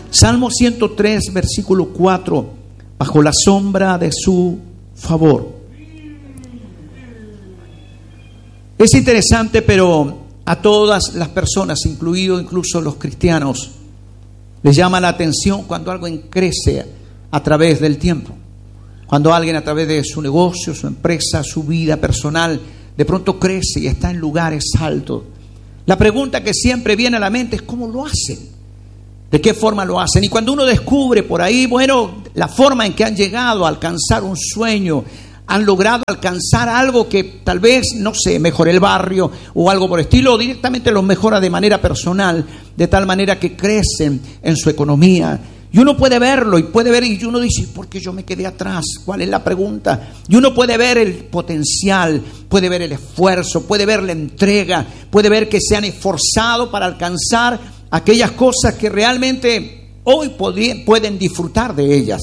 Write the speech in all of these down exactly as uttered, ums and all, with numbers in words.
Salmo ciento tres, versículo cuatro. Bajo la sombra de su favor. Es interesante, pero a todas las personas, incluidos incluso los cristianos, les llama la atención cuando algo crece a través del tiempo. Cuando alguien a través de su negocio, su empresa, su vida personal, de pronto crece y está en lugares altos. La pregunta que siempre viene a la mente es ¿cómo lo hacen? ¿De qué forma lo hacen? Y cuando uno descubre por ahí, bueno, la forma en que han llegado a alcanzar un sueño, han logrado alcanzar algo que tal vez, no sé, mejore el barrio o algo por el estilo, o directamente los mejora de manera personal, de tal manera que crecen en su economía. Y uno puede verlo y puede ver, y uno dice, ¿por qué yo me quedé atrás? ¿Cuál es la pregunta? Y uno puede ver el potencial, puede ver el esfuerzo, puede ver la entrega, puede ver que se han esforzado para alcanzar aquellas cosas que realmente hoy podrían, pueden disfrutar de ellas.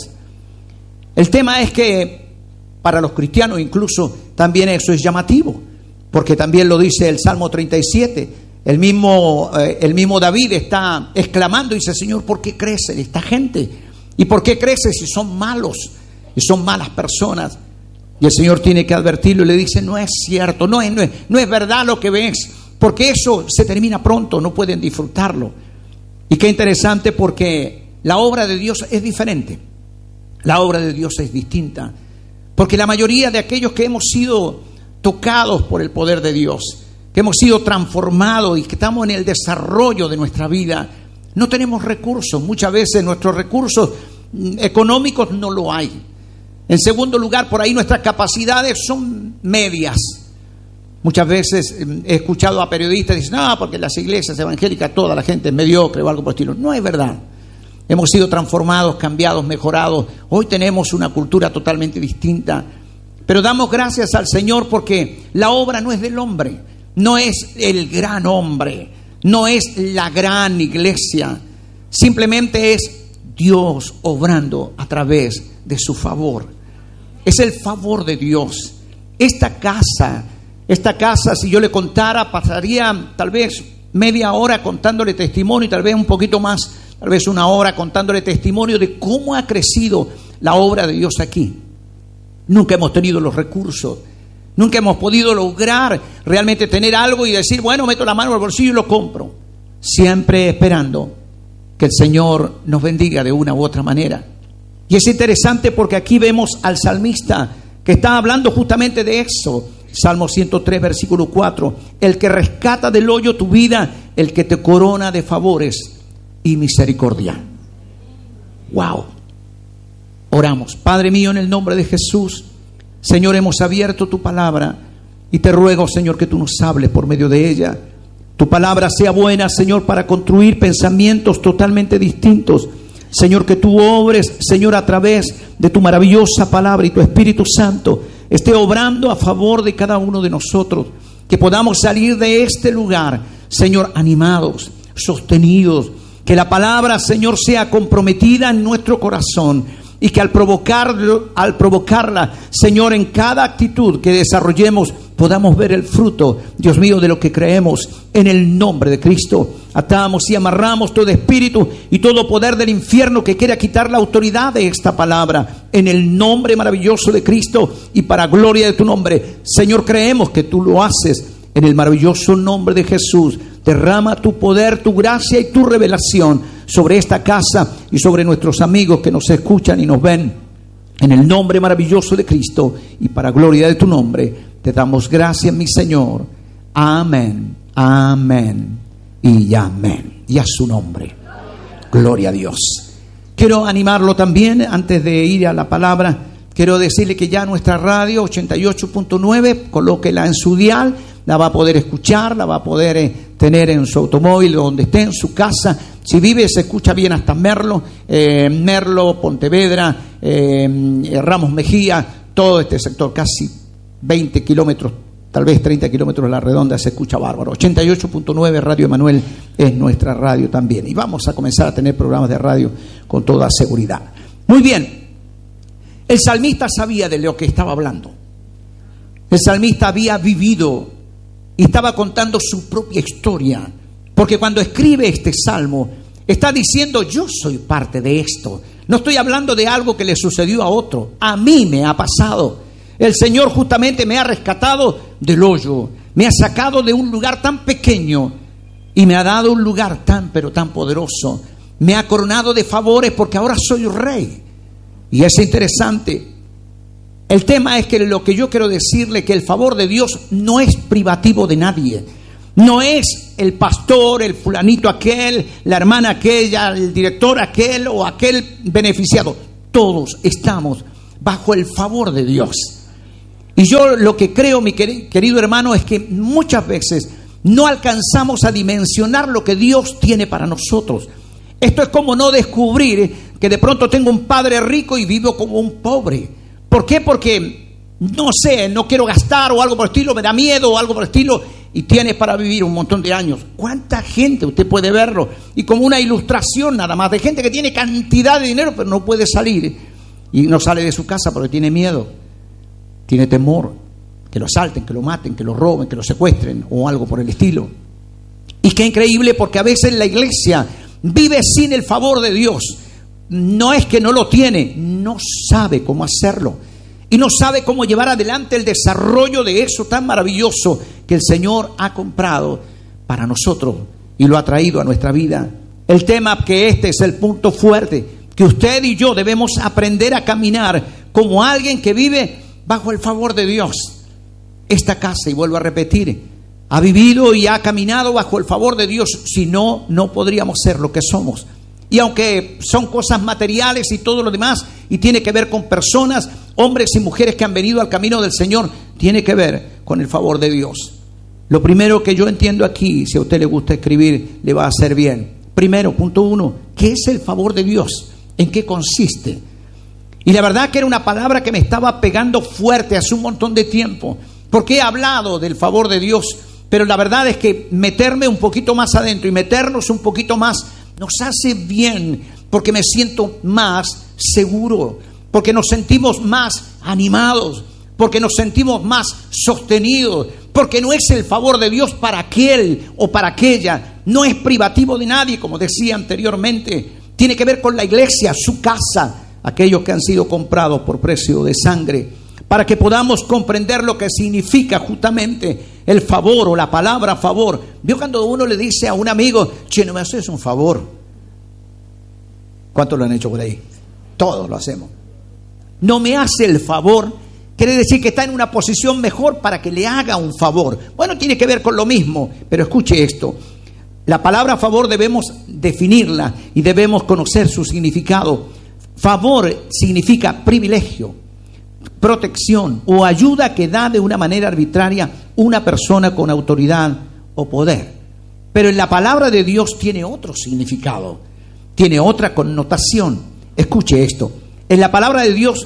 El tema es que para los cristianos incluso también eso es llamativo, porque también lo dice el Salmo treinta y siete. El mismo, eh, el mismo David está exclamando y dice, Señor, ¿por qué crece esta gente? ¿Y por qué crece si son malos y son malas personas? Y el Señor tiene que advertirlo y le dice, no es cierto, no es, no es, no es verdad lo que ves, porque eso se termina pronto, no pueden disfrutarlo. Y qué interesante, porque la obra de Dios es diferente, la obra de Dios es distinta, porque la mayoría de aquellos que hemos sido tocados por el poder de Dios, que hemos sido transformados y que estamos en el desarrollo de nuestra vida, no tenemos recursos. Muchas veces nuestros recursos económicos no lo hay. En segundo lugar, por ahí nuestras capacidades son medias. Muchas veces he escuchado a periodistas que dicen, no, porque en las iglesias evangélicas toda la gente es mediocre o algo por el estilo. No es verdad. Hemos sido transformados, cambiados, mejorados. Hoy tenemos una cultura totalmente distinta. Pero damos gracias al Señor porque la obra no es del hombre. No es el gran hombre, no es la gran iglesia, simplemente es Dios obrando a través de su favor. Es el favor de Dios. Esta casa, esta casa, si yo le contara, pasaría tal vez media hora contándole testimonio y tal vez un poquito más, tal vez una hora contándole testimonio de cómo ha crecido la obra de Dios aquí. Nunca hemos tenido los recursos. Nunca hemos podido lograr realmente tener algo y decir, bueno, meto la mano en el bolsillo y lo compro. Siempre esperando que el Señor nos bendiga de una u otra manera. Y es interesante porque aquí vemos al salmista que está hablando justamente de eso. Salmo ciento tres, versículo cuatro. El que rescata del hoyo tu vida, el que te corona de favores y misericordia. Wow. Oramos. Padre mío, en el nombre de Jesús, Señor, hemos abierto tu palabra y te ruego, Señor, que tú nos hables por medio de ella. Tu palabra sea buena, Señor, para construir pensamientos totalmente distintos. Señor, que tú obres, Señor, a través de tu maravillosa palabra y tu Espíritu Santo esté obrando a favor de cada uno de nosotros. Que podamos salir de este lugar, Señor, animados, sostenidos. Que la palabra, Señor, sea comprometida en nuestro corazón. Y que al provocarlo, al provocarla, Señor, en cada actitud que desarrollemos, podamos ver el fruto, Dios mío, de lo que creemos en el nombre de Cristo. Atamos y amarramos todo espíritu y todo poder del infierno que quiera quitar la autoridad de esta palabra. En el nombre maravilloso de Cristo y para gloria de tu nombre. Señor, creemos que tú lo haces en el maravilloso nombre de Jesús. Derrama tu poder, tu gracia y tu revelación sobre esta casa y sobre nuestros amigos que nos escuchan y nos ven. En el nombre maravilloso de Cristo y para gloria de tu nombre, te damos gracias, mi Señor. Amén, amén y amén. Y a su nombre. Gloria a Dios. Quiero animarlo también, antes de ir a la palabra, quiero decirle que ya nuestra radio ochenta y ocho punto nueve, colóquela en su dial. La va a poder escuchar, la va a poder eh, tener en su automóvil, donde esté, en su casa. Si vive, se escucha bien hasta Merlo, eh, Merlo, Pontevedra, eh, Ramos Mejía, todo este sector, casi veinte kilómetros, tal vez treinta kilómetros a la redonda, se escucha bárbaro. ochenta y ocho punto nueve Radio Emanuel es nuestra radio también. Y vamos a comenzar a tener programas de radio con toda seguridad. Muy bien, el salmista sabía de lo que estaba hablando. El salmista había vivido y estaba contando su propia historia, porque cuando escribe este salmo, Está diciendo, yo soy parte de esto. No estoy hablando de algo que le sucedió a otro. A mí me ha pasado. El Señor justamente me ha rescatado del hoyo. Me ha sacado de un lugar tan pequeño y me ha dado un lugar tan, pero tan poderoso. Me ha coronado de favores porque ahora soy rey. Y es interesante. El tema es que lo que yo quiero decirle, que el favor de Dios no es privativo de nadie. No es el pastor, el fulanito aquel, la hermana aquella, el director aquel o aquel beneficiado. Todos estamos bajo el favor de Dios. Y yo lo que creo, mi querido hermano, es que muchas veces no alcanzamos a dimensionar lo que Dios tiene para nosotros. Esto es como no descubrir que de pronto tengo un padre rico y vivo como un pobre. ¿Por qué? Porque, no sé, no quiero gastar o algo por el estilo, me da miedo o algo por el estilo, y tienes para vivir un montón de años. ¿Cuánta gente usted puede verlo? Y como una ilustración nada más de gente que tiene cantidad de dinero pero no puede salir y no sale de su casa porque tiene miedo, tiene temor que lo asalten, que lo maten, que lo roben, que lo secuestren o algo por el estilo. Y qué increíble, porque a veces la iglesia vive sin el favor de Dios. No es que no lo tiene, no sabe cómo hacerlo y no sabe cómo llevar adelante el desarrollo de eso tan maravilloso que el Señor ha comprado para nosotros y lo ha traído a nuestra vida. El tema, que este es el punto fuerte, que usted y yo debemos aprender a caminar como alguien que vive bajo el favor de Dios. Esta casa, y vuelvo a repetir, ha vivido y ha caminado bajo el favor de Dios. Si no, no podríamos ser lo que somos. Y aunque son cosas materiales y todo lo demás, y tiene que ver con personas, hombres y mujeres que han venido al camino del Señor, tiene que ver con el favor de Dios. Lo primero que yo entiendo aquí, si a usted le gusta escribir, le va a hacer bien. Primero, punto uno, ¿qué es el favor de Dios? ¿En qué consiste? Y la verdad que era una palabra que me estaba pegando fuerte hace un montón de tiempo, porque he hablado del favor de Dios, pero la verdad es que meterme un poquito más adentro y meternos un poquito más nos hace bien, porque me siento más seguro, porque nos sentimos más animados, porque nos sentimos más sostenidos, porque no es el favor de Dios para aquel o para aquella, no es privativo de nadie, como decía anteriormente, tiene que ver con la iglesia, su casa, aquellos que han sido comprados por precio de sangre, para que podamos comprender lo que significa justamente el favor o la palabra favor. ¿Vio cuando uno le dice a un amigo, che, no me haces un favor? ¿Cuántos lo han hecho por ahí? Todos lo hacemos. No me hace el favor, quiere decir que está en una posición mejor para que le haga un favor. Bueno, tiene que ver con lo mismo, pero escuche esto. La palabra favor debemos definirla y debemos conocer su significado. Favor significa privilegio, protección o ayuda que da de una manera arbitraria una persona con autoridad o poder. Pero en la palabra de Dios tiene otro significado, tiene otra connotación. Escuche esto. En la palabra de Dios,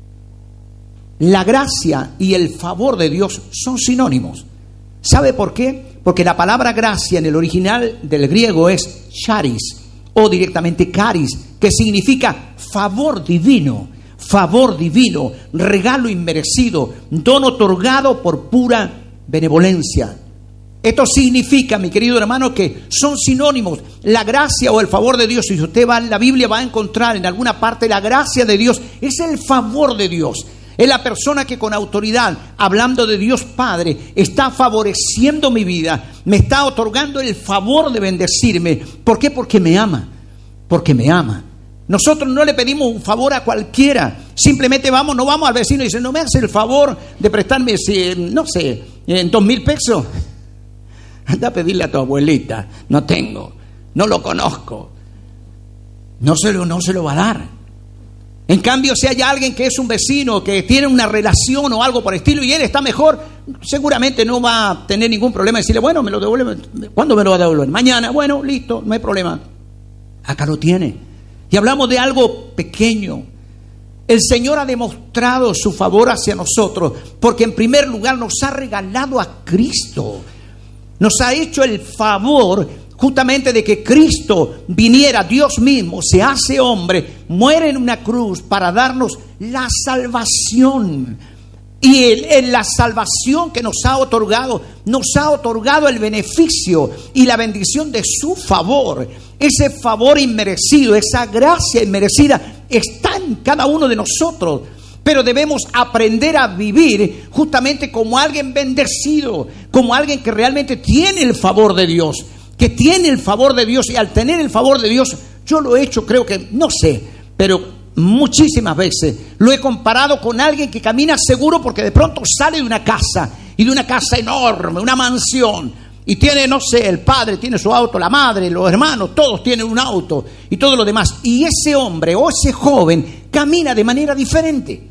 la gracia y el favor de Dios son sinónimos. ¿Sabe por qué? Porque la palabra gracia en el original del griego es charis o directamente charis, que significa favor divino, favor divino, regalo inmerecido, don otorgado por pura benevolencia. Esto significa, mi querido hermano, que son sinónimos. La gracia o el favor de Dios, si usted va en la Biblia va a encontrar en alguna parte la gracia de Dios, es el favor de Dios. Es la persona que con autoridad, hablando de Dios Padre, está favoreciendo mi vida, me está otorgando el favor de bendecirme. ¿Por qué? Porque me ama, porque me ama. Nosotros no le pedimos un favor a cualquiera, simplemente vamos, no vamos al vecino y dice, no me hace el favor de prestarme, no sé, en dos mil pesos. Anda a pedirle a tu abuelita, no tengo, no lo conozco, no se lo, no se lo va a dar. En cambio, si hay alguien que es un vecino, que tiene una relación o algo por el estilo y él está mejor, seguramente no va a tener ningún problema. Decirle, bueno, me lo devuelve, ¿cuándo me lo va a devolver? Mañana, bueno, listo, no hay problema. Acá lo tiene. Y hablamos de algo pequeño. El Señor ha demostrado su favor hacia nosotros, porque en primer lugar nos ha regalado a Cristo. Nos ha hecho el favor justamente de que Cristo viniera, Dios mismo, se hace hombre, muere en una cruz para darnos la salvación. Y en, en la salvación que nos ha otorgado, nos ha otorgado el beneficio y la bendición de su favor. Ese favor inmerecido, esa gracia inmerecida está en cada uno de nosotros. Pero debemos aprender a vivir justamente como alguien bendecido, como alguien que realmente tiene el favor de Dios, que tiene el favor de Dios. Y al tener el favor de Dios, yo lo he hecho, creo que, no sé, pero muchísimas veces lo he comparado con alguien que camina seguro porque de pronto sale de una casa, y de una casa enorme, una mansión, y tiene, no sé, el padre tiene su auto, la madre, los hermanos, todos tienen un auto y todo lo demás. Y ese hombre o ese joven camina de manera diferente.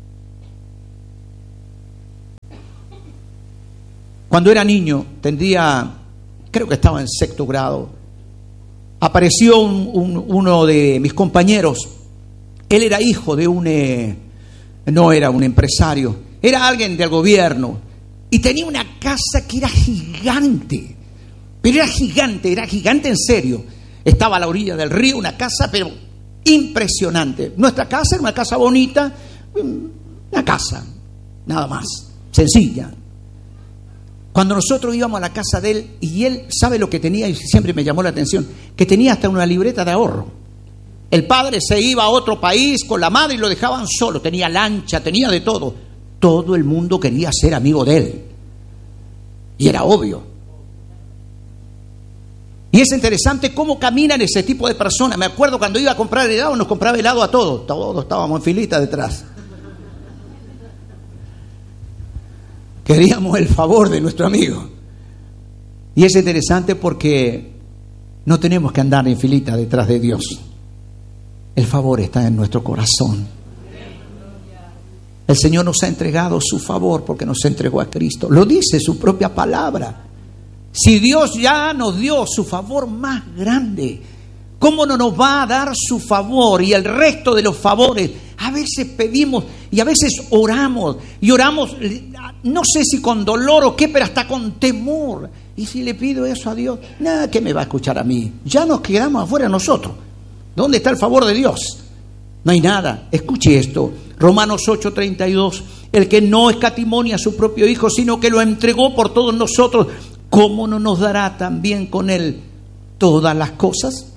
Cuando era niño, tendría, creo que estaba en sexto grado, apareció un, un, uno de mis compañeros. Él era hijo de un, eh, no era un empresario, era alguien del gobierno, y tenía una casa que era gigante, pero era gigante, era gigante en serio. Estaba a la orilla del río, una casa pero impresionante. Nuestra casa era una casa bonita, una casa, nada más, sencilla. Cuando nosotros íbamos a la casa de él, y él sabe lo que tenía, y siempre me llamó la atención, que tenía hasta una libreta de ahorro. El padre se iba a otro país con la madre y lo dejaban solo. Tenía lancha, tenía de todo. Todo el mundo quería ser amigo de él. Y era obvio. Y es interesante cómo caminan ese tipo de personas. Me acuerdo cuando iba a comprar helado, nos compraba helado a todos. Todos estábamos en filita detrás. Queríamos el favor de nuestro amigo. Y es interesante porque no tenemos que andar en filita detrás de Dios. El favor está en nuestro corazón. El Señor nos ha entregado su favor porque nos entregó a Cristo. Lo dice su propia palabra. Si Dios ya nos dio su favor más grande, ¿cómo no nos va a dar su favor y el resto de los favores? A veces pedimos y a veces oramos. Y oramos, no sé si con dolor o qué, pero hasta con temor. Y si le pido eso a Dios, nada, ¿qué me va a escuchar a mí? Ya nos quedamos afuera nosotros. ¿Dónde está el favor de Dios? No hay nada. Escuche esto. Romanos ocho treinta y dos. El que no escatimonia a su propio Hijo, sino que lo entregó por todos nosotros, ¿cómo no nos dará también con Él todas las cosas?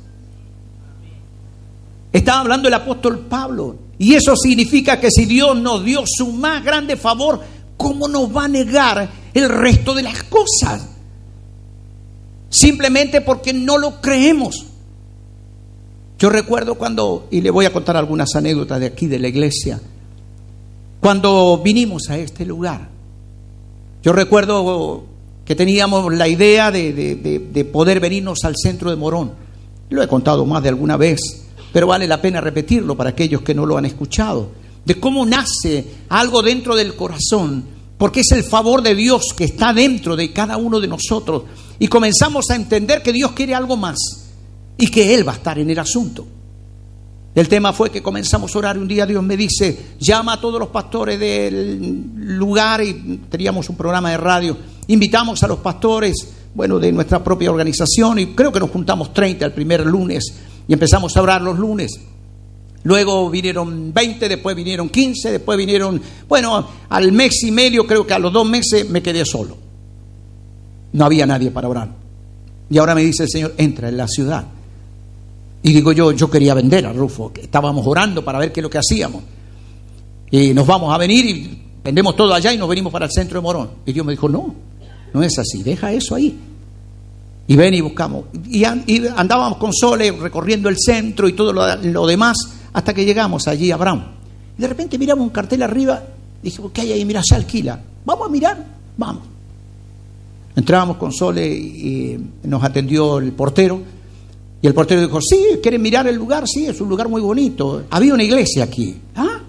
Estaba hablando el apóstol Pablo. Y eso significa que si Dios nos dio su más grande favor, ¿cómo nos va a negar el resto de las cosas? Simplemente porque no lo creemos. Yo recuerdo cuando, y le voy a contar algunas anécdotas de aquí de la iglesia, cuando vinimos a este lugar. Yo recuerdo que teníamos la idea de, de, de, de poder venirnos al centro de Morón. Lo he contado más de alguna vez, pero vale la pena repetirlo para aquellos que no lo han escuchado. De cómo nace algo dentro del corazón, porque es el favor de Dios que está dentro de cada uno de nosotros. Y comenzamos a entender que Dios quiere algo más. Y que Él va a estar en el asunto. El tema fue que comenzamos a orar y un día Dios me dice, llama a todos los pastores del lugar, y teníamos un programa de radio, invitamos a los pastores, bueno, de nuestra propia organización, y creo que nos juntamos treinta el primer lunes y empezamos a orar los lunes. Luego vinieron veinte, después vinieron quince, después vinieron, bueno, al mes y medio, creo que a los dos meses me quedé solo. No había nadie para orar. Y ahora me dice el Señor, entra en la ciudad. Y digo yo, yo quería vender a Rufo, que estábamos orando para ver qué es lo que hacíamos. Y nos vamos a venir y vendemos todo allá y nos venimos para el centro de Morón. Y Dios me dijo, no, no es así, deja eso ahí. Y ven y buscamos. Y, y andábamos con Sole recorriendo el centro y todo lo, lo demás, hasta que llegamos allí a Brown. Y de repente miramos un cartel arriba, dijimos, ¿qué hay ahí? Mira, se alquila. Vamos a mirar, vamos. Entramos con Sole y nos atendió el portero. Y el portero dijo, sí, ¿quieren mirar el lugar? Sí, es un lugar muy bonito. Había una iglesia aquí. ¿Ah?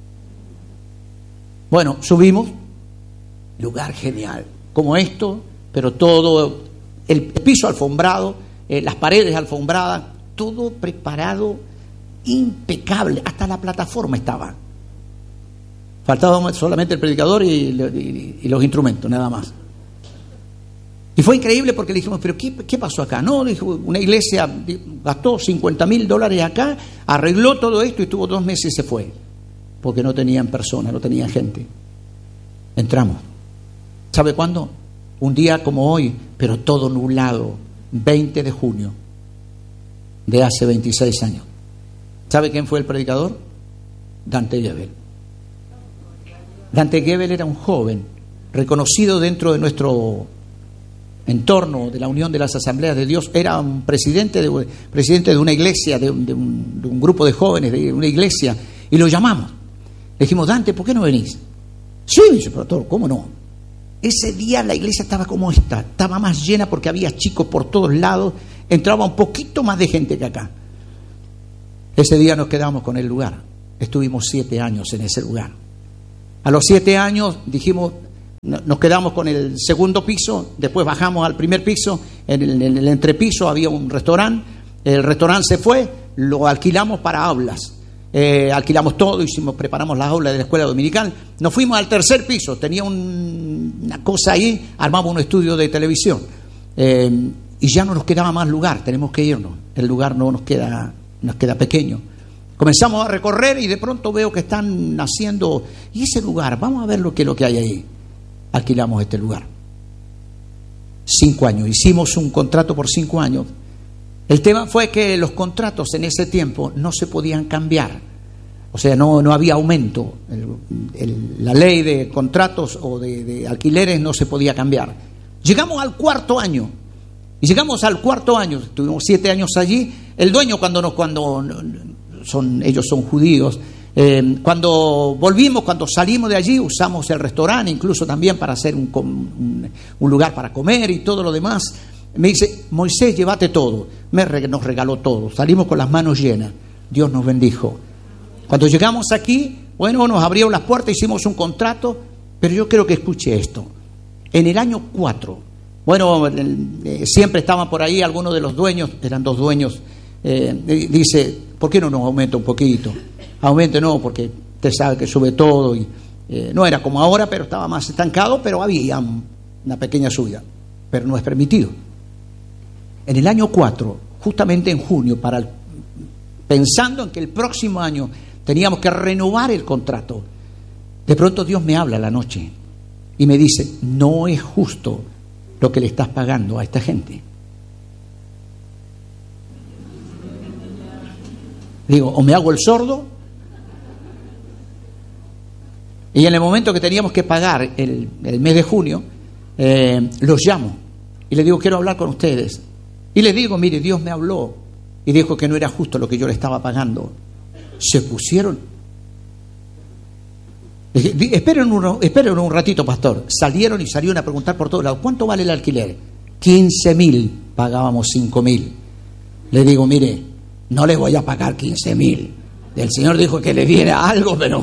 Bueno, subimos. Lugar genial. Como esto, pero todo, el piso alfombrado, eh, las paredes alfombradas, todo preparado, impecable. Hasta la plataforma estaba. Faltaba solamente el predicador y, y, y los instrumentos, nada más. Y fue increíble porque le dijimos, ¿pero qué, qué pasó acá? No, dijo, una iglesia gastó cincuenta mil dólares acá, arregló todo esto y estuvo dos meses y se fue. Porque no tenían personas, no tenían gente. Entramos. ¿Sabe cuándo? Un día como hoy, pero todo nublado, veinte de junio de hace veintiséis años. ¿Sabe quién fue el predicador? Dante Gebel. Dante Gebel era un joven reconocido dentro de nuestro entorno de la Unión de las Asambleas de Dios. Era un presidente de, presidente de una iglesia, de un, de, un, de un grupo de jóvenes de una iglesia, y lo llamamos. Le dijimos: Dante, ¿por qué no venís? Sí, dice, pastor, ¿cómo no? Ese día la iglesia estaba como esta, estaba más llena porque había chicos por todos lados, entraba un poquito más de gente que acá. Ese día nos quedamos con el lugar, estuvimos siete años en ese lugar. A los siete años dijimos, nos quedamos con el segundo piso, después bajamos al primer piso, en el, en el entrepiso había un restaurante, el restaurante se fue, lo alquilamos para aulas. Eh, alquilamos todo, hicimos, preparamos las aulas de la escuela dominical, nos fuimos al tercer piso, tenía un, una cosa ahí, armamos un estudio de televisión, eh, y ya no nos quedaba más lugar, tenemos que irnos, el lugar no nos queda, nos queda pequeño. Comenzamos a recorrer y de pronto veo que están haciendo, y ese lugar, vamos a ver lo que, lo que hay ahí. Alquilamos este lugar. Cinco años, hicimos un contrato por cinco años. El tema fue que los contratos en ese tiempo no se podían cambiar, o sea, no, no había aumento. El, el, la ley de contratos o de, de alquileres no se podía cambiar. Llegamos al cuarto año, y llegamos al cuarto año, estuvimos siete años allí. El dueño, cuando nos, cuando son, ellos son judíos, eh, cuando volvimos, cuando salimos de allí, usamos el restaurante, incluso también para hacer un, un, un lugar para comer y todo lo demás. Me dice: Moisés, llévate todo. Me, nos regaló todo. Salimos con las manos llenas. Dios nos bendijo. Cuando llegamos aquí, bueno, nos abrieron las puertas, hicimos un contrato, pero yo quiero que escuche esto. En el año cuatro, bueno, eh, siempre estaban por ahí algunos de los dueños, eran dos dueños, eh, dice: ¿por qué no nos aumenta un poquito? Aumente, no, porque usted sabe que sube todo. Y eh, no era como ahora, pero estaba más estancado, pero había una pequeña subida, pero no es permitido. En el año cuatro, justamente en junio, para el, pensando en que el próximo año teníamos que renovar el contrato, de pronto Dios me habla a la noche y me dice: no es justo lo que le estás pagando a esta gente. Digo, o me hago el sordo. Y en el momento que teníamos que pagar el, el mes de junio, eh, los llamo y les digo: quiero hablar con ustedes. Y les digo: mire, Dios me habló y dijo que no era justo lo que yo le estaba pagando. Se pusieron. Esperen un, esperen un ratito, pastor. Salieron y salieron a preguntar por todos lados: ¿cuánto vale el alquiler? quince mil. Pagábamos cinco mil. Le digo: mire, no les voy a pagar quince mil. El Señor dijo que le diera algo, pero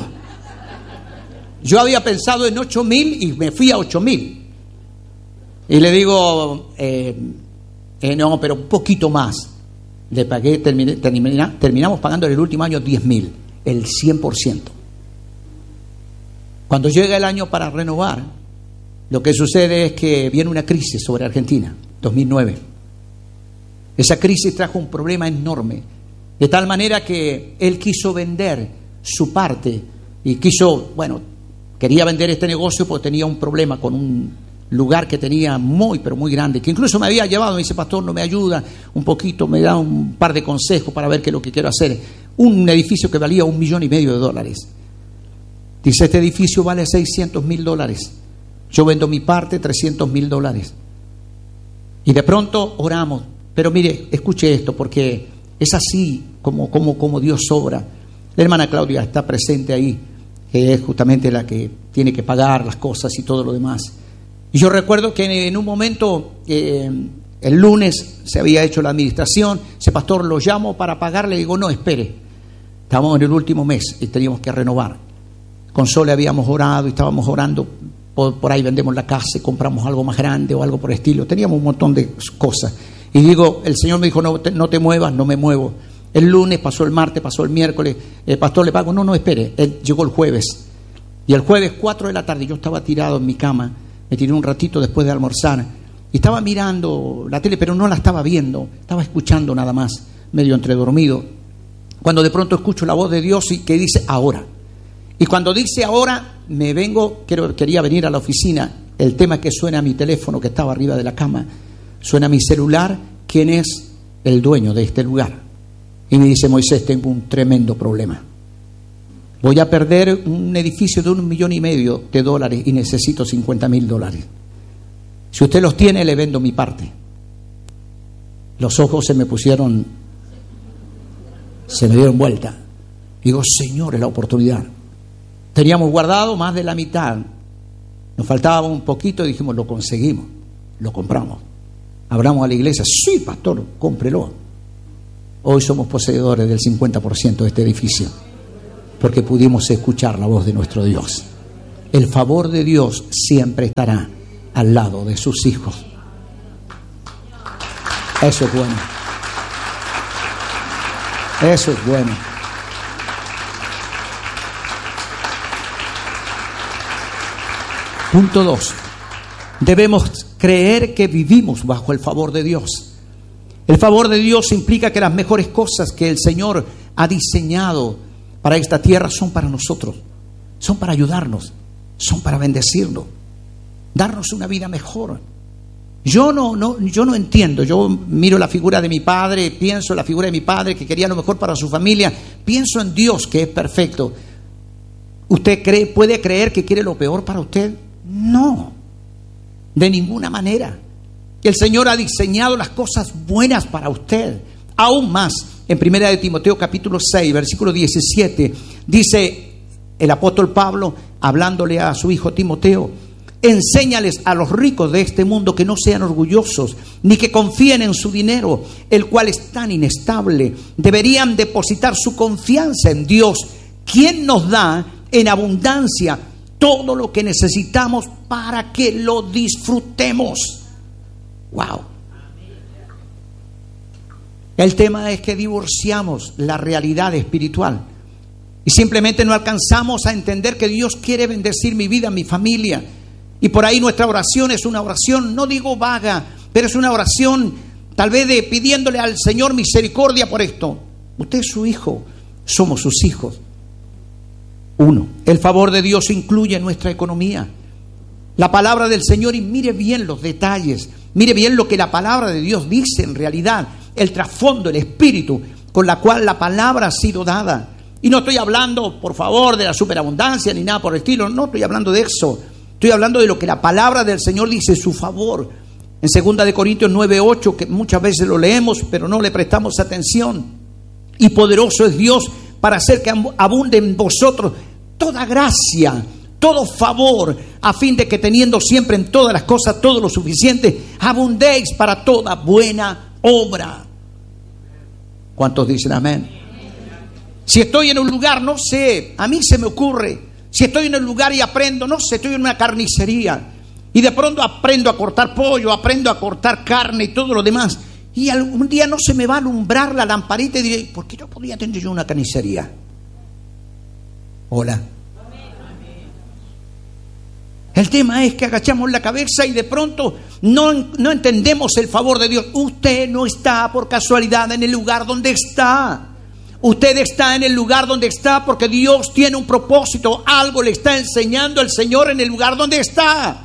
yo había pensado en ocho mil y me fui a ocho mil. Y le digo: eh, Eh, no, pero un poquito más. Le pagué, terminé, termina, terminamos pagando el último año diez mil, el cien por ciento. Cuando llega el año para renovar, lo que sucede es que viene una crisis sobre Argentina, dos mil nueve. Esa crisis trajo un problema enorme, de tal manera que él quiso vender su parte y quiso, bueno, quería vender este negocio porque tenía un problema con un lugar que tenía muy, pero muy grande, que incluso me había llevado. Me dice: pastor, no me ayuda un poquito, me da un par de consejos para ver qué es lo que quiero hacer. Un edificio que valía un millón y medio de dólares. Dice: este edificio vale seiscientos mil dólares. Yo vendo mi parte, trescientos mil dólares. Y de pronto oramos. Pero mire, escuche esto, porque es así como, como, como Dios obra. La hermana Claudia está presente ahí, que es justamente la que tiene que pagar las cosas y todo lo demás. Y yo recuerdo que en un momento, eh, el lunes se había hecho la administración, ese pastor lo llamo para pagarle, digo: no, espere, estábamos en el último mes y teníamos que renovar. Con Sole habíamos orado y estábamos orando, por, por ahí vendemos la casa y compramos algo más grande o algo por el estilo, teníamos un montón de cosas. Y digo, el Señor me dijo: no te, no te muevas, no me muevo. El lunes, pasó el martes, pasó el miércoles, el pastor le pago, no, no, espere, él llegó el jueves. Y el jueves, cuatro de la tarde, yo estaba tirado en mi cama, me tiré un ratito después de almorzar y estaba mirando la tele, pero no la estaba viendo, estaba escuchando nada más, medio entredormido, cuando de pronto escucho la voz de Dios y que dice: ahora. Y cuando dice ahora, me vengo, quiero, quería venir a la oficina. El tema es que suena mi teléfono que estaba arriba de la cama, suena mi celular. ¿Quién es el dueño de este lugar? Y me dice: Moisés, tengo un tremendo problema. Voy a perder un edificio de un millón y medio de dólares y necesito cincuenta mil dólares. Si usted los tiene, le vendo mi parte. Los ojos se me pusieron, se me dieron vuelta. Digo: Señor, es la oportunidad. Teníamos guardado más de la mitad. Nos faltaba un poquito y dijimos: lo conseguimos, lo compramos. Hablamos a la iglesia: sí, pastor, cómprelo. Hoy somos poseedores del cincuenta por ciento de este edificio, porque pudimos escuchar la voz de nuestro Dios. El favor de Dios siempre estará al lado de sus hijos. Eso es bueno. Eso es bueno. Punto dos. Debemos creer que vivimos bajo el favor de Dios. El favor de Dios implica que las mejores cosas que el Señor ha diseñado para esta tierra son para nosotros, son para ayudarnos, son para bendecirnos, darnos una vida mejor. Yo no, no, yo no entiendo. Yo miro la figura de mi padre, pienso en la figura de mi padre que quería lo mejor para su familia, pienso en Dios que es perfecto. ¿Usted cree, puede creer que quiere lo peor para usted? No, de ninguna manera. El Señor ha diseñado las cosas buenas para usted. Aún más, en primera de Timoteo capítulo seis, versículo diecisiete, dice el apóstol Pablo, hablándole a su hijo Timoteo: enséñales a los ricos de este mundo que no sean orgullosos, ni que confíen en su dinero, el cual es tan inestable. Deberían depositar su confianza en Dios, quien nos da en abundancia todo lo que necesitamos para que lo disfrutemos. Wow. El tema es que divorciamos la realidad espiritual y simplemente no alcanzamos a entender que Dios quiere bendecir mi vida, mi familia. Y por ahí nuestra oración es una oración, no digo vaga, pero es una oración tal vez de pidiéndole al Señor misericordia por esto. Usted es su hijo, somos sus hijos. Uno, el favor de Dios incluye nuestra economía. La palabra del Señor, y mire bien los detalles, mire bien lo que la palabra de Dios dice en realidad, el trasfondo, el espíritu con la cual la palabra ha sido dada. Y no estoy hablando, por favor, de la superabundancia ni nada por el estilo, no estoy hablando de eso. Estoy hablando de lo que la palabra del Señor dice, su favor. En segunda de Corintios nueve ocho, que muchas veces lo leemos, pero no le prestamos atención. Y poderoso es Dios para hacer que abunde en vosotros toda gracia, todo favor, a fin de que teniendo siempre en todas las cosas todo lo suficiente, abundéis para toda buena obra. ¿Cuántos dicen amén? Si estoy en un lugar, no sé, a mí se me ocurre, si estoy en un lugar y aprendo, no sé, estoy en una carnicería y de pronto aprendo a cortar pollo, aprendo a cortar carne y todo lo demás, y algún día no se me va a alumbrar la lamparita y diré: ¿por qué no podría tener yo una carnicería? Hola. El tema es que agachamos la cabeza y de pronto no, no entendemos el favor de Dios. Usted no está por casualidad en el lugar donde está. Usted está en el lugar donde está porque Dios tiene un propósito. Algo le está enseñando el Señor en el lugar donde está.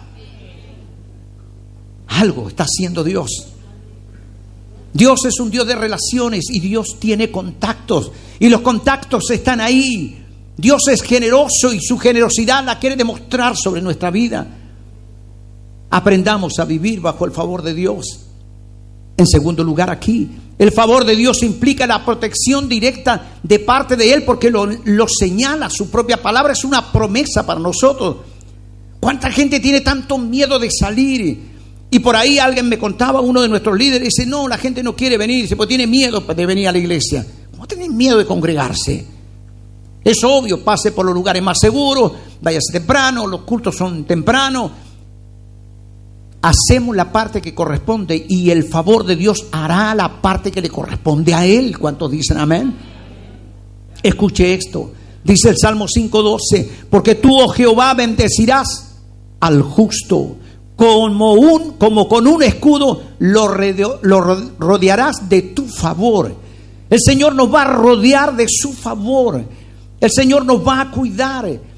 Algo está haciendo Dios. Dios es un Dios de relaciones y Dios tiene contactos. Y los contactos están ahí. Dios es generoso y su generosidad la quiere demostrar sobre nuestra vida. Aprendamos a vivir bajo el favor de Dios. En segundo lugar, aquí, el favor de Dios implica la protección directa de parte de Él, porque lo, lo señala su propia palabra, es una promesa para nosotros. ¿Cuánta gente tiene tanto miedo de salir? Y por ahí alguien me contaba, uno de nuestros líderes, dice: no, la gente no quiere venir, dice, pues tiene miedo de venir a la iglesia. ¿Cómo tienen miedo de congregarse? Es obvio, pase por los lugares más seguros, váyase temprano, los cultos son temprano. Hacemos la parte que corresponde y el favor de Dios hará la parte que le corresponde a Él. ¿Cuántos dicen amén? Escuche esto, dice el Salmo cinco doce: porque tú, oh Jehová, bendecirás al justo, como, un, como con un escudo lo, rodeo, lo rodearás de tu favor. El Señor nos va a rodear de su favor. El Señor nos va a cuidar.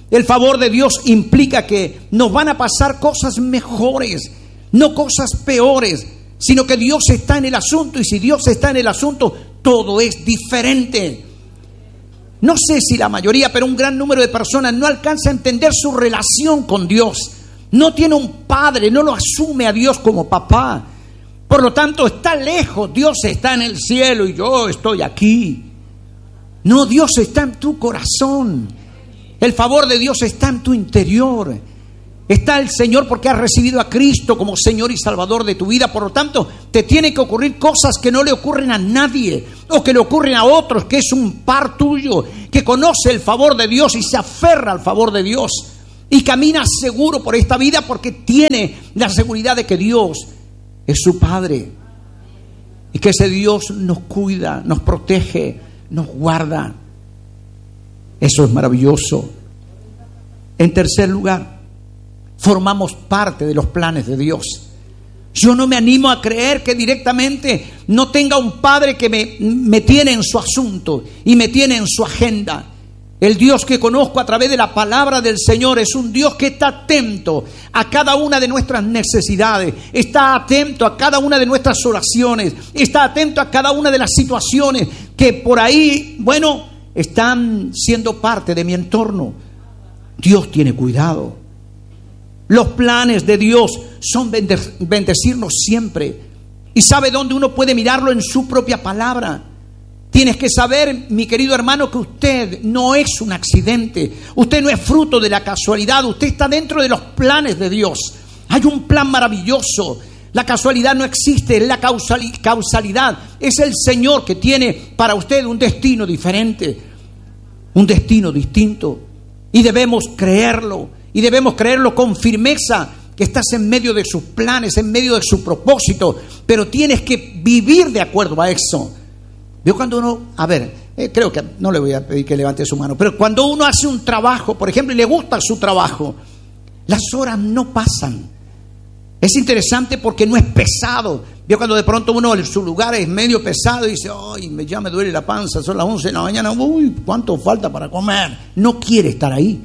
El favor de Dios implica que nos van a pasar cosas mejores, no cosas peores, sino que Dios está en el asunto, y si Dios está en el asunto, todo es diferente. No sé si la mayoría, pero un gran número de personas no alcanza a entender su relación con Dios. No tiene un padre, no lo asume a Dios como papá. Por lo tanto, está lejos. Dios está en el cielo y yo estoy aquí. No, Dios está en tu corazón. El favor de Dios está en tu interior. Está el Señor porque has recibido a Cristo como Señor y Salvador de tu vida. Por lo tanto, te tienen que ocurrir cosas que no le ocurren a nadie, o que le ocurren a otros, que es un par tuyo, que conoce el favor de Dios y se aferra al favor de Dios y camina seguro por esta vida porque tiene la seguridad de que Dios es su Padre y que ese Dios nos cuida, nos protege, nos guarda. Eso es maravilloso. En tercer lugar, formamos parte de los planes de Dios. Yo no me animo a creer que directamente no tenga un Padre que me, me tiene en su asunto y me tiene en su agenda. El Dios que conozco a través de la palabra del Señor es un Dios que está atento a cada una de nuestras necesidades, está atento a cada una de nuestras oraciones, está atento a cada una de las situaciones que por ahí, bueno, están siendo parte de mi entorno. Dios tiene cuidado. Los planes de Dios son bendecirnos siempre. Y sabe dónde uno puede mirarlo en su propia palabra. Tienes que saber, mi querido hermano, que usted no es un accidente. Usted no es fruto de la casualidad. Usted está dentro de los planes de Dios. Hay un plan maravilloso. La casualidad no existe, es la causalidad. Es el Señor que tiene para usted un destino diferente, un destino distinto. Y debemos creerlo. Y debemos creerlo con firmeza, que estás en medio de sus planes, en medio de su propósito, pero tienes que vivir de acuerdo a eso. Yo cuando uno, a ver, eh, creo que no le voy a pedir que levante su mano, pero cuando uno hace un trabajo, por ejemplo, y le gusta su trabajo, las horas no pasan. Es interesante porque no es pesado. Yo cuando de pronto uno en su lugar es medio pesado y dice, ay, ya me duele la panza, son las once de la mañana, uy, ¿cuánto falta para comer? No quiere estar ahí.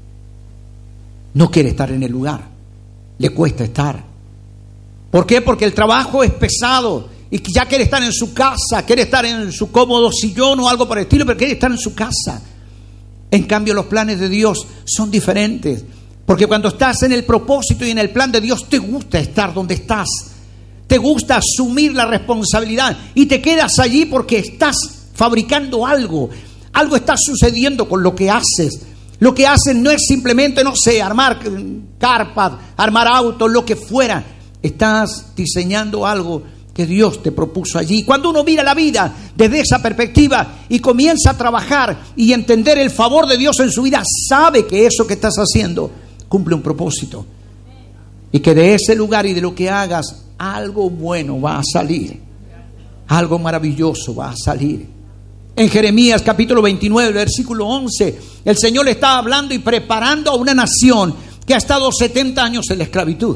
No quiere estar en el lugar, le cuesta estar. ¿Por qué? Porque el trabajo es pesado y ya quiere estar en su casa, quiere estar en su cómodo sillón o algo por el estilo, pero quiere estar en su casa. En cambio, los planes de Dios son diferentes, porque cuando estás en el propósito y en el plan de Dios, te gusta estar donde estás, te gusta asumir la responsabilidad y te quedas allí porque estás fabricando algo, algo está sucediendo con lo que haces. Lo que hacen no es simplemente, no sé, armar carpas, armar autos, lo que fuera. Estás diseñando algo que Dios te propuso allí. Cuando uno mira la vida desde esa perspectiva y comienza a trabajar y entender el favor de Dios en su vida, sabe que eso que estás haciendo cumple un propósito. Y que de ese lugar y de lo que hagas, algo bueno va a salir. Algo maravilloso va a salir. En Jeremías capítulo veintinueve, versículo once, el Señor le está hablando y preparando a una nación que ha estado setenta años en la esclavitud.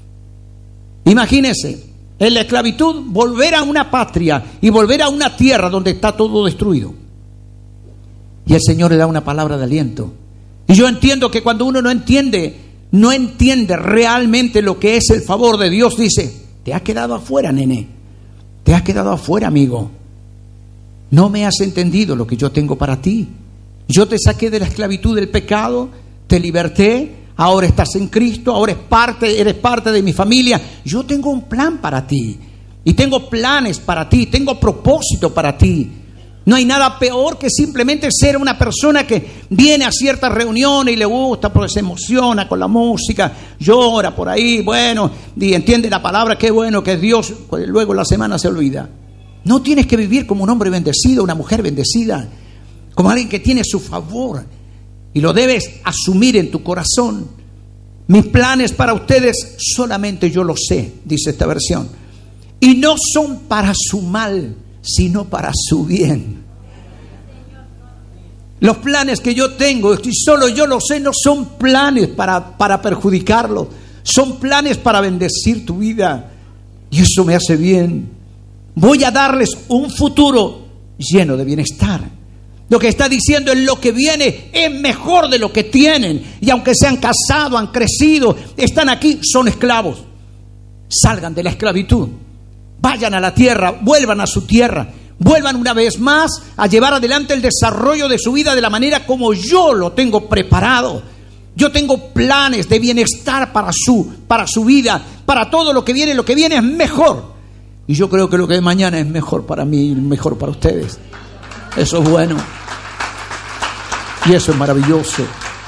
Imagínense, en la esclavitud, volver a una patria y volver a una tierra donde está todo destruido. Y el Señor le da una palabra de aliento. Y yo entiendo que cuando uno no entiende, no entiende realmente lo que es el favor de Dios, dice, te has quedado afuera, nene. Te has quedado afuera, amigo. No me has entendido lo que yo tengo para ti. Yo te saqué de la esclavitud del pecado, te liberté, ahora estás en Cristo, ahora eres parte, eres parte de mi familia. Yo tengo un plan para ti y tengo planes para ti, tengo propósito para ti. No hay nada peor que simplemente ser una persona que viene a ciertas reuniones y le gusta porque se emociona con la música, llora por ahí, bueno, y entiende la palabra, qué bueno que es Dios, pues luego la semana se olvida. No tienes que vivir como un hombre bendecido, una mujer bendecida, como alguien que tiene su favor. Y lo debes asumir en tu corazón. Mis planes para ustedes solamente yo los sé, dice esta versión. Y no son para su mal, sino para su bien. Los planes que yo tengo, y solo yo los sé, no son planes para, para perjudicarlo. Son planes para bendecir tu vida. Y eso me hace bien. Voy a darles un futuro lleno de bienestar. Lo que está diciendo es lo que viene es mejor de lo que tienen. Y aunque se han casado, han crecido, están aquí, son esclavos. Salgan de la esclavitud. Vayan a la tierra, vuelvan a su tierra. Vuelvan una vez más a llevar adelante el desarrollo de su vida de la manera como yo lo tengo preparado. Yo tengo planes de bienestar para su, para su vida, para todo lo que viene. Lo que viene es mejor. Y yo creo que lo que es mañana es mejor para mí y mejor para ustedes. Eso es bueno. Y eso es maravilloso.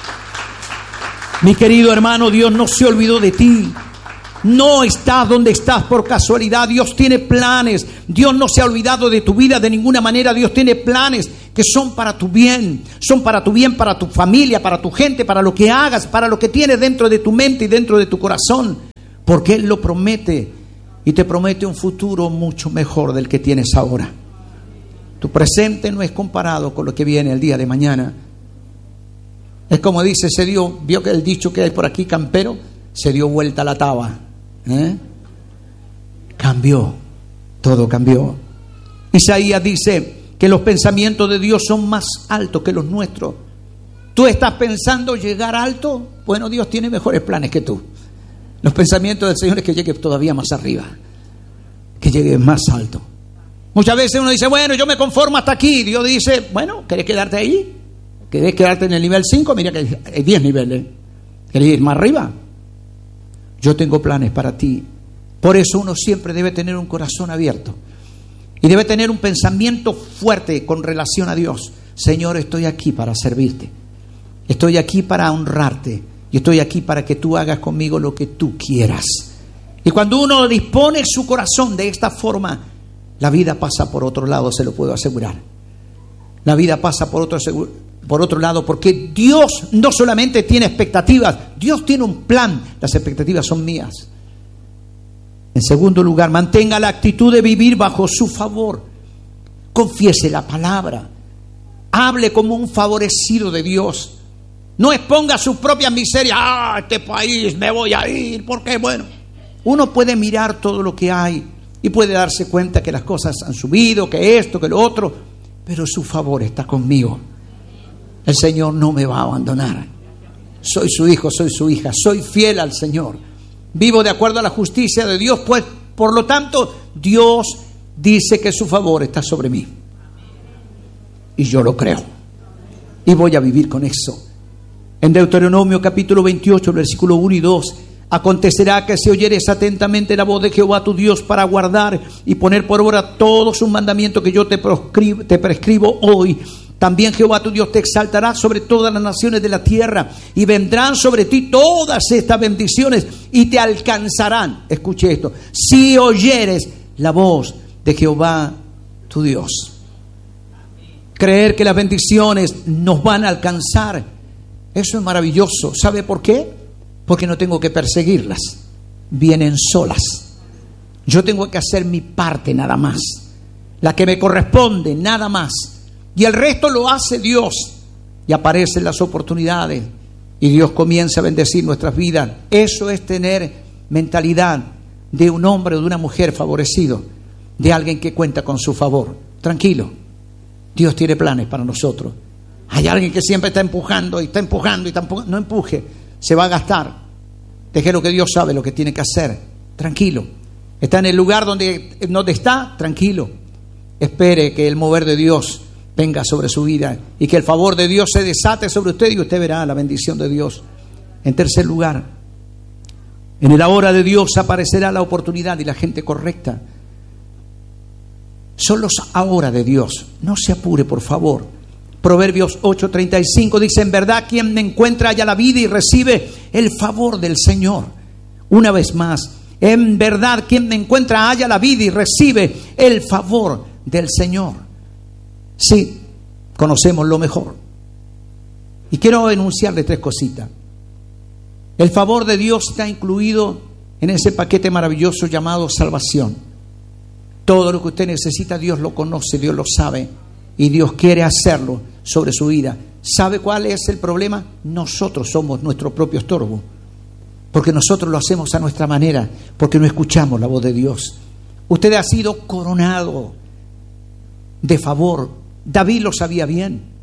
Mi querido hermano, Dios no se olvidó de ti. No estás donde estás por casualidad. Dios tiene planes. Dios no se ha olvidado de tu vida de ninguna manera. Dios tiene planes que son para tu bien. Son para tu bien, para tu familia, para tu gente, para lo que hagas, para lo que tienes dentro de tu mente y dentro de tu corazón. Porque Él lo promete. Y te promete un futuro mucho mejor del que tienes ahora. Tu presente no es comparado con lo que viene el día de mañana. Es como dice, se dio, vio que el dicho que hay por aquí, campero, se dio vuelta la taba. ¿Eh? Cambió, todo cambió. Isaías dice que los pensamientos de Dios son más altos que los nuestros. ¿Tú estás pensando llegar alto? Bueno, Dios tiene mejores planes que tú. Los pensamientos del Señor es que llegue todavía más arriba, que llegue más alto. Muchas veces uno dice, bueno, yo me conformo hasta aquí. Dios dice, bueno, ¿querés quedarte ahí? ¿Querés quedarte en el nivel cinco? Mira que hay diez niveles. ¿Querés ir más arriba? Yo tengo planes para ti. Por eso uno siempre debe tener un corazón abierto. Y debe tener un pensamiento fuerte con relación a Dios. Señor, estoy aquí para servirte. Estoy aquí para honrarte. Y estoy aquí para que tú hagas conmigo lo que tú quieras. Y cuando uno dispone su corazón de esta forma, la vida pasa por otro lado, se lo puedo asegurar. La vida pasa por otro, por otro lado, porque Dios no solamente tiene expectativas, Dios tiene un plan. Las expectativas son mías. En segundo lugar, mantenga la actitud de vivir bajo su favor. Confiese la palabra. Hable como un favorecido de Dios. No exponga sus propias miserias. Ah, este país me voy a ir, porque bueno. Uno puede mirar todo lo que hay y puede darse cuenta que las cosas han subido, que esto, que lo otro, pero su favor está conmigo. El Señor no me va a abandonar. Soy su hijo, soy su hija, soy fiel al Señor. Vivo de acuerdo a la justicia de Dios, pues por lo tanto Dios dice que su favor está sobre mí. Y yo lo creo. Y voy a vivir con eso. En Deuteronomio capítulo veintiocho, versículo uno y dos, acontecerá que si oyeres atentamente la voz de Jehová tu Dios para guardar y poner por obra todos sus mandamientos que yo te prescribo, te prescribo hoy, también Jehová tu Dios te exaltará sobre todas las naciones de la tierra y vendrán sobre ti todas estas bendiciones y te alcanzarán. Escuche esto: si oyeres la voz de Jehová tu Dios. Creer que las bendiciones nos van a alcanzar, eso es maravilloso. ¿Sabe por qué? Porque no tengo que perseguirlas. Vienen solas. Yo tengo que hacer mi parte nada más. La que me corresponde nada más. Y el resto lo hace Dios. Y aparecen las oportunidades. Y Dios comienza a bendecir nuestras vidas. Eso es tener mentalidad de un hombre o de una mujer favorecido. De alguien que cuenta con su favor. Tranquilo. Dios tiene planes para nosotros. Hay alguien que siempre está empujando y está empujando y está empujando. No empuje, se va a gastar. Deje lo que Dios sabe lo que tiene que hacer. Tranquilo. Está en el lugar donde, donde está, tranquilo. Espere que el mover de Dios venga sobre su vida y que el favor de Dios se desate sobre usted y usted verá la bendición de Dios. En tercer lugar, en la hora de Dios aparecerá la oportunidad y la gente correcta. Son los ahora de Dios. No se apure, por favor. Proverbios ocho treinta y cinco dice: en verdad quien me encuentra halla la vida y recibe el favor del Señor. Una vez más, en verdad quien me encuentra halla la vida y recibe el favor del Señor. Sí, conocemos lo mejor. Y quiero enunciarle tres cositas. El favor de Dios está incluido en ese paquete maravilloso llamado salvación. Todo lo que usted necesita, Dios lo conoce, Dios lo sabe. Y Dios quiere hacerlo sobre su vida. ¿Sabe cuál es el problema? Nosotros somos nuestro propio estorbo. Porque nosotros lo hacemos a nuestra manera. Porque no escuchamos la voz de Dios. Usted ha sido coronado de favor. David lo sabía bien.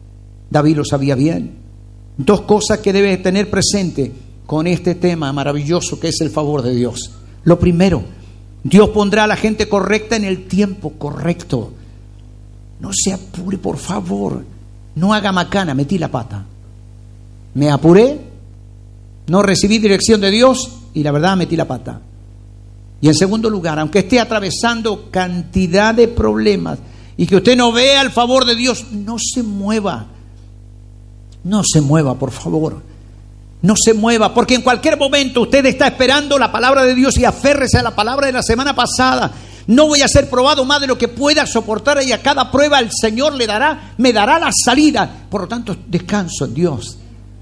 David lo sabía bien. Dos cosas que debes tener presente con este tema maravilloso que es el favor de Dios. Lo primero, Dios pondrá a la gente correcta en el tiempo correcto. No se apure, por favor. No haga macana, metí la pata. Me apuré, no recibí dirección de Dios y la verdad metí la pata. Y en segundo lugar, aunque esté atravesando cantidad de problemas y que usted no vea el favor de Dios, no se mueva. No se mueva, por favor. No se mueva, porque en cualquier momento usted está esperando la palabra de Dios y aférrese a la palabra de la semana pasada. No voy a ser probado más de lo que pueda soportar y a cada prueba el Señor le dará, me dará la salida. Por lo tanto, descanso en Dios.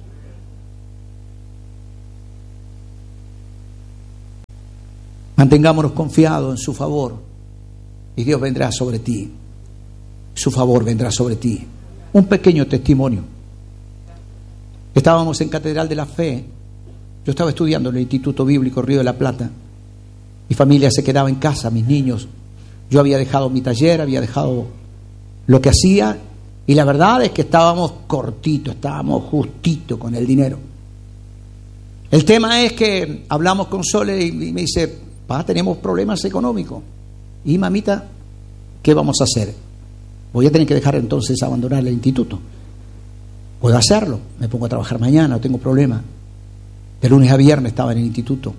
Mantengámonos confiados en su favor y Dios vendrá sobre ti. Su favor vendrá sobre ti. Un pequeño testimonio. Estábamos en Catedral de la Fe. Yo estaba estudiando en el Instituto Bíblico Río de la Plata. Mi familia se quedaba en casa, mis niños. Yo había dejado mi taller, había dejado lo que hacía. Y la verdad es que estábamos cortitos, estábamos justitos con el dinero. El tema es que hablamos con Sole y me dice: pa, tenemos problemas económicos. Y mamita, ¿qué vamos a hacer? Voy a tener que dejar entonces abandonar el instituto. Puedo hacerlo, me pongo a trabajar mañana, no tengo problema. De lunes a viernes estaba en el instituto.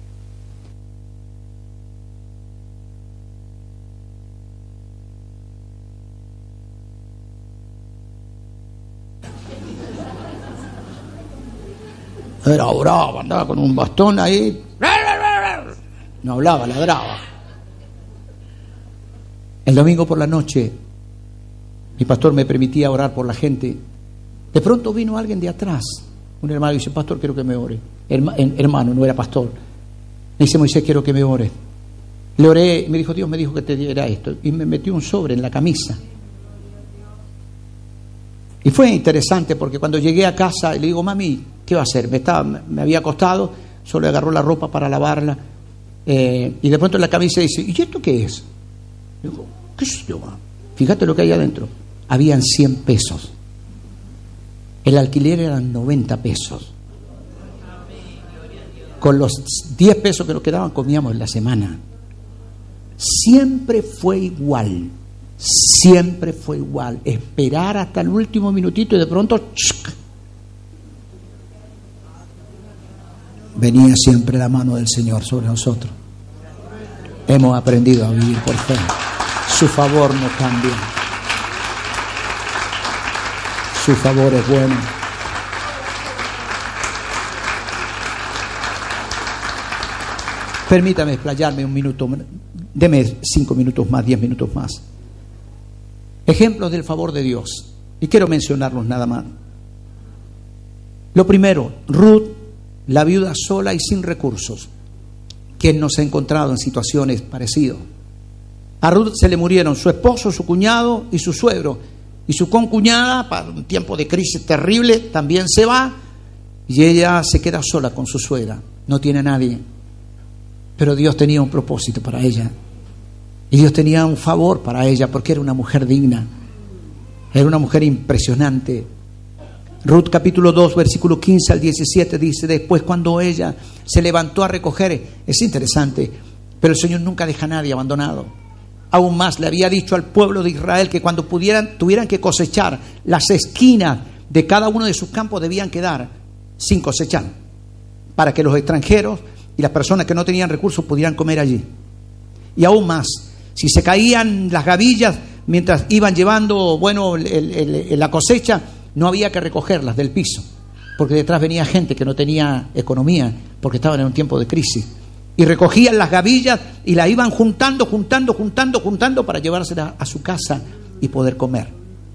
Era bravo, andaba con un bastón ahí. No hablaba, ladraba. El domingo por la noche, mi pastor me permitía orar por la gente. De pronto vino alguien de atrás, un hermano, y dice: pastor, quiero que me ore. Herma, hermano, no era pastor. Me dice: Moisés, quiero que me ore. Le oré y me dijo: Dios me dijo que te diera esto. Y me metió un sobre en la camisa. Y fue interesante porque cuando llegué a casa le digo: mami, ¿qué va a hacer? Me, estaba, me había acostado, solo agarró la ropa para lavarla. Eh, y de pronto en la camisa dice: ¿y esto qué es? Digo: ¿qué sé yo? Fíjate lo que hay adentro. Habían cien pesos. El alquiler eran noventa pesos. Con los diez pesos que nos quedaban comíamos en la semana. Siempre fue igual. Siempre fue igual. Esperar hasta el último minutito y de pronto ¡chuc! Venía siempre la mano del Señor sobre nosotros. Hemos aprendido a vivir por fe. Su favor no cambia. Su favor es bueno. Permítame explayarme un minuto. Deme cinco minutos más, diez minutos más. Ejemplos del favor de Dios. Y quiero mencionarlos nada más. Lo primero, Ruth, la viuda sola y sin recursos, quien no se ha encontrado en situaciones parecidas. A Ruth se le murieron su esposo, su cuñado y su suegro. Y su concuñada, para un tiempo de crisis terrible, también se va. Y ella se queda sola con su suegra. No tiene a nadie. Pero Dios tenía un propósito para ella. Y Dios tenía un favor para ella porque era una mujer digna. Era una mujer impresionante. Ruth capítulo dos, versículo quince al diecisiete dice: después cuando ella se levantó a recoger, es interesante, pero el Señor nunca deja a nadie abandonado. Aún más le había dicho al pueblo de Israel que cuando pudieran, tuvieran que cosechar, las esquinas de cada uno de sus campos debían quedar sin cosechar, para que los extranjeros y las personas que no tenían recursos pudieran comer allí. Y aún más, si se caían las gavillas mientras iban llevando, bueno, el, el, el, la cosecha, no había que recogerlas del piso, porque detrás venía gente que no tenía economía, porque estaban en un tiempo de crisis. Y recogían las gavillas y las iban juntando, juntando, juntando, juntando para llevárselas a su casa y poder comer.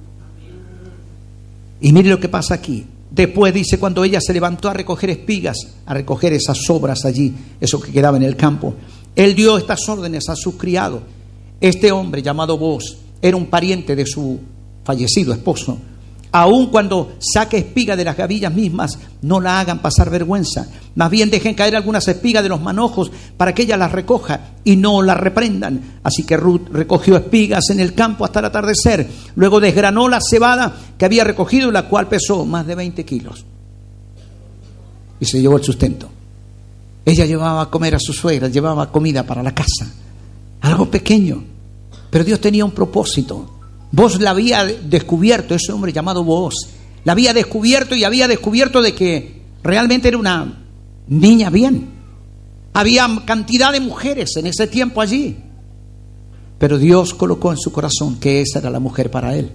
Y mire lo que pasa aquí. Después dice, cuando ella se levantó a recoger espigas, a recoger esas sobras allí, eso que quedaba en el campo, él dio estas órdenes a sus criados. Este hombre llamado Boaz era un pariente de su fallecido esposo. Aun cuando saque espiga de las gavillas mismas, no la hagan pasar vergüenza. Más bien dejen caer algunas espigas de los manojos para que ella las recoja y no las reprendan. Así que Ruth recogió espigas en el campo hasta el atardecer. Luego desgranó la cebada que había recogido, la cual pesó más de veinte kilos. Y se llevó el sustento. Ella llevaba a comer a su suegra, llevaba comida para la casa. Algo pequeño. Pero Dios tenía un propósito. Vos la había descubierto, ese hombre llamado Booz, la había descubierto y había descubierto de que realmente era una niña bien. Había cantidad de mujeres en ese tiempo allí, pero Dios colocó en su corazón que esa era la mujer para él.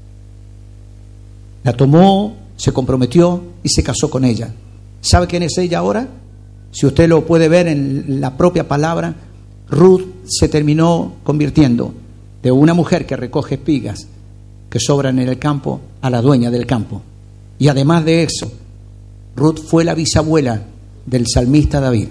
La tomó, se comprometió y se casó con ella. ¿Sabe quién es ella ahora? Si usted lo puede ver en la propia palabra, Ruth se terminó convirtiendo de una mujer que recoge espigas que sobran en el campo a la dueña del campo. Y además de eso, Ruth fue la bisabuela del salmista David.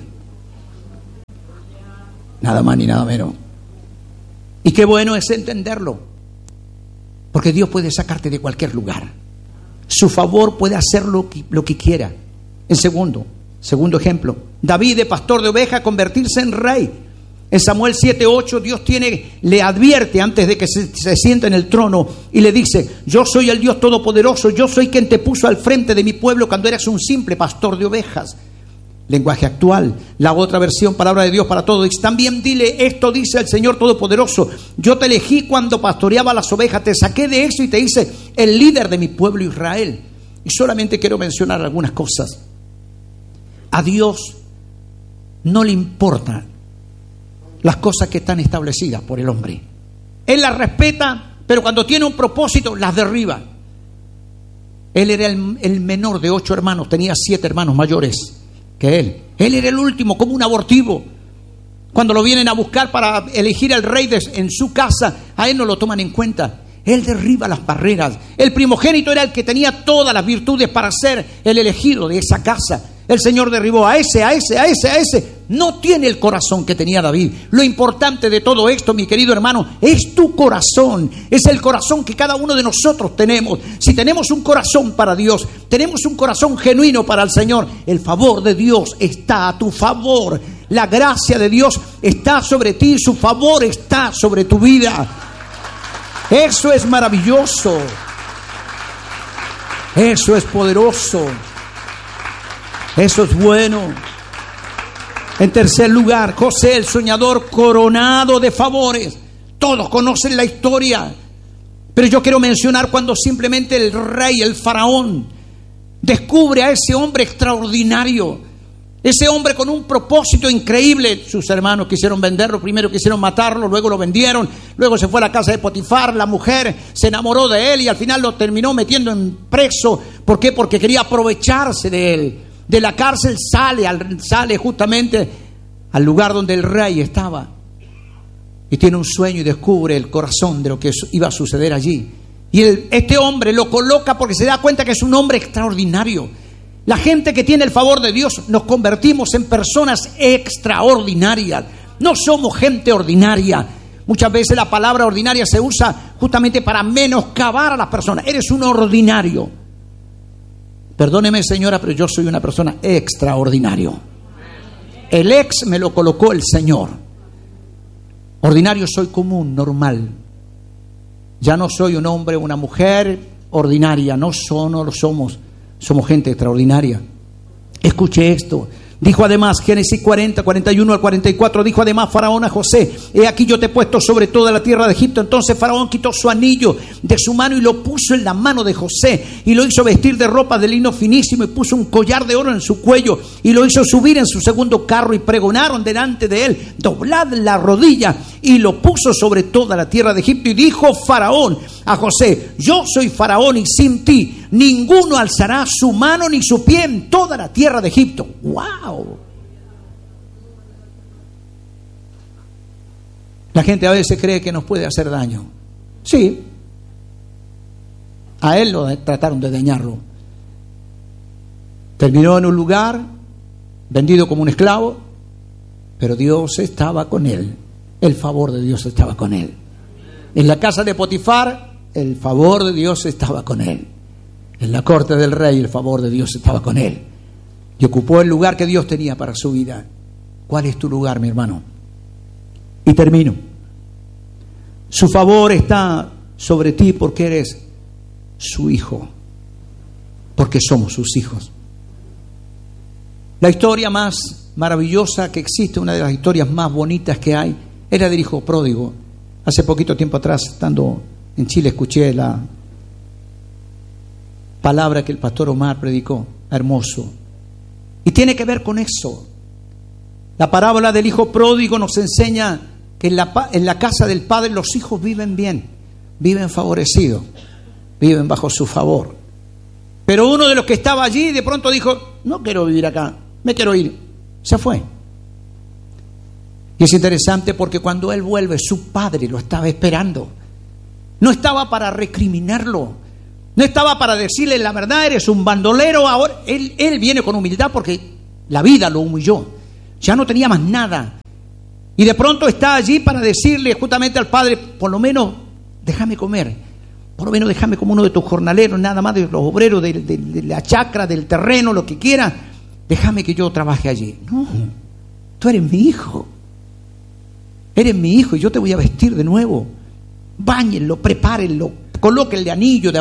Nada más ni nada menos. Y qué bueno es entenderlo, porque Dios puede sacarte de cualquier lugar. Su favor puede hacer lo que, lo que quiera. En segundo, segundo ejemplo, David, de pastor de ovejas, convertirse en rey. En Samuel siete ocho, Dios tiene, le advierte antes de que se, se sienta en el trono y le dice: yo soy el Dios Todopoderoso, yo soy quien te puso al frente de mi pueblo cuando eras un simple pastor de ovejas. Lenguaje actual. La otra versión, palabra de Dios para todos, dice: también dile, esto dice el Señor Todopoderoso, yo te elegí cuando pastoreaba las ovejas, te saqué de eso y te hice el líder de mi pueblo Israel. Y solamente quiero mencionar algunas cosas. A Dios no le importa las cosas que están establecidas por el hombre. Él las respeta, pero cuando tiene un propósito, las derriba. Él era el, el menor de ocho hermanos, tenía siete hermanos mayores que él. Él era el último, como un abortivo. Cuando lo vienen a buscar para elegir al rey de, en su casa, a él no lo toman en cuenta. Él derriba las barreras. El primogénito era el que tenía todas las virtudes para ser el elegido de esa casa. El Señor derribó a ese, a ese, a ese, a ese. No tiene el corazón que tenía David. Lo importante de todo esto, mi querido hermano, es tu corazón. Es el corazón que cada uno de nosotros tenemos. Si tenemos un corazón para Dios, tenemos un corazón genuino para el Señor, el favor de Dios está a tu favor. La gracia de Dios está sobre ti. Su favor está sobre tu vida. Eso es maravilloso. Eso es poderoso. Eso es bueno. En tercer lugar, José, el soñador, coronado de favores. Todos conocen la historia, pero yo quiero mencionar cuando simplemente el rey, el faraón, descubre a ese hombre extraordinario, ese hombre con un propósito increíble. Sus hermanos quisieron venderlo, primero quisieron matarlo, luego lo vendieron, luego se fue a la casa de Potifar, la mujer se enamoró de él y al final lo terminó metiendo en preso. ¿Por qué? Porque quería aprovecharse de él. De la cárcel sale, al, sale justamente al lugar donde el rey estaba y tiene un sueño y descubre el corazón de lo que iba a suceder allí. Y el, este hombre lo coloca porque se da cuenta que es un hombre extraordinario. La gente que tiene el favor de Dios nos convertimos en personas extraordinarias. No somos gente ordinaria. Muchas veces la palabra ordinaria se usa justamente para menoscabar a las personas. Eres un ordinario. Perdóneme, señora, pero yo soy una persona extraordinario. El ex me lo colocó el Señor. Ordinario soy común, normal. Ya no soy un hombre o una mujer ordinaria. No, son, no lo somos. Somos gente extraordinaria. Escuche esto. Dijo además, Génesis cuarenta, cuarenta y uno al cuarenta y cuatro, dijo además Faraón a José: he aquí yo te he puesto sobre toda la tierra de Egipto. Entonces Faraón quitó su anillo de su mano y lo puso en la mano de José y lo hizo vestir de ropa de lino finísimo y puso un collar de oro en su cuello y lo hizo subir en su segundo carro y pregonaron delante de él: doblad la rodilla, y lo puso sobre toda la tierra de Egipto. Y dijo Faraón a José: yo soy Faraón y sin ti ninguno alzará su mano ni su pie en toda la tierra de Egipto. ¡Wow! La gente a veces cree que nos puede hacer daño. Sí. A él lo trataron de dañarlo. Terminó en un lugar, vendido como un esclavo, pero Dios estaba con él. El favor de Dios estaba con él. En la casa de Potifar, el favor de Dios estaba con él. En la corte del rey el favor de Dios estaba con él y ocupó el lugar que Dios tenía para su vida. ¿Cuál es tu lugar, mi hermano? Y termino. Su favor está sobre ti porque eres su hijo, porque somos sus hijos. La historia más maravillosa que existe, una de las historias más bonitas que hay, era del hijo pródigo. Hace poquito tiempo atrás, estando en Chile, escuché la palabra que el pastor Omar predicó, hermoso. Y tiene que ver con eso. La parábola del hijo pródigo nos enseña que en la, en la casa del padre los hijos viven bien, viven favorecidos, viven bajo su favor. Pero uno de los que estaba allí de pronto dijo, no quiero vivir acá, me quiero ir. Se fue. Y es interesante porque cuando él vuelve, su padre lo estaba esperando. No estaba para recriminarlo, no estaba para decirle la verdad, eres un bandolero. Ahora él, él viene con humildad porque la vida lo humilló, ya no tenía más nada. Y de pronto está allí para decirle justamente al padre, por lo menos déjame comer, por lo menos déjame como uno de tus jornaleros, nada más de los obreros de, de, de la chacra, del terreno, lo que quiera, déjame que yo trabaje allí. No, tú eres mi hijo, eres mi hijo y yo te voy a vestir de nuevo. Báñenlo, prepárenlo, colóquenle anillo de